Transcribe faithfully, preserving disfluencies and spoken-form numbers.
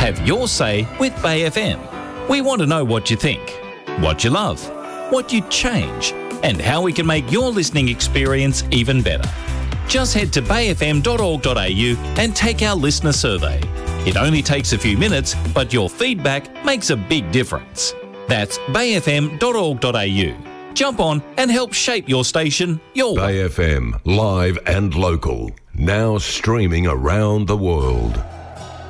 Have your say with Bay F M. We want to know what you think, what you love, what you'd change, and how we can make your listening experience even better. Just head to bay f m dot org dot a u and take our listener survey. It only takes a few minutes, but your feedback makes a big difference. That's bay f m dot org dot a u. Jump on and help shape your station your way. Bay F M, live and local. Now streaming around the world.